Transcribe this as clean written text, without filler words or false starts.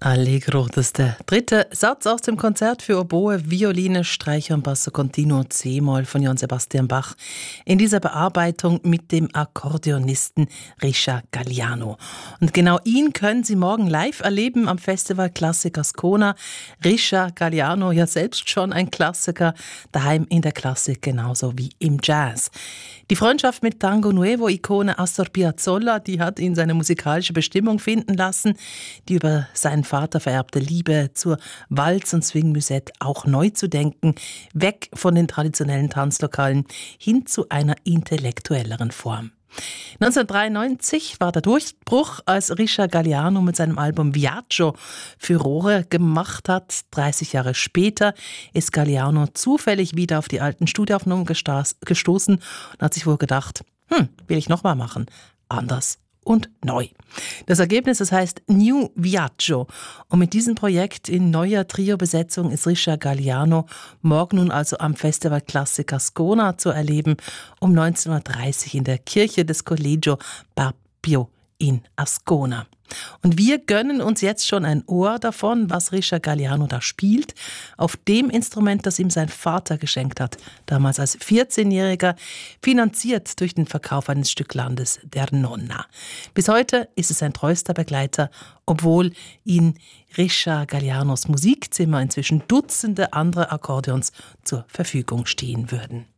Allegro, das ist der dritte Satz aus dem Konzert für Oboe, Violine, Streicher und Basso Continuo C-Moll von Johann Sebastian Bach in dieser Bearbeitung mit dem Akkordeonisten Richard Galliano. Und genau ihn können Sie morgen live erleben am Festival Klassik Ascona. Richard Galliano, ja selbst schon ein Klassiker, daheim in der Klassik genauso wie im Jazz. Die Freundschaft mit Tango Nuevo-Ikone Astor Piazzolla, die hat ihn seine musikalische Bestimmung finden lassen, die über seinen Vater vererbte Liebe zur Walz- und Swing-Musette auch neu zu denken, weg von den traditionellen Tanzlokalen hin zu einer intellektuelleren Form. 1993 war der Durchbruch, als Richard Galliano mit seinem Album Viaggio Furore gemacht hat. 30 Jahre später ist Galliano zufällig wieder auf die alten Studioaufnahmen gestoßen und hat sich wohl gedacht, will ich nochmal machen, anders und neu. Das Ergebnis, das heißt New Viaggio. Und mit diesem Projekt in neuer Trio-Besetzung ist Richard Galliano morgen nun also am Festival Klassik Ascona zu erleben, um 19.30 Uhr in der Kirche des Collegio Papio in Ascona. Und wir gönnen uns jetzt schon ein Ohr davon, was Richard Galliano da spielt, auf dem Instrument, das ihm sein Vater geschenkt hat, damals als 14-Jähriger, finanziert durch den Verkauf eines Stück Landes, der Nonna. Bis heute ist es ein treuster Begleiter, obwohl in Richard Gallianos Musikzimmer inzwischen Dutzende andere Akkordeons zur Verfügung stehen würden.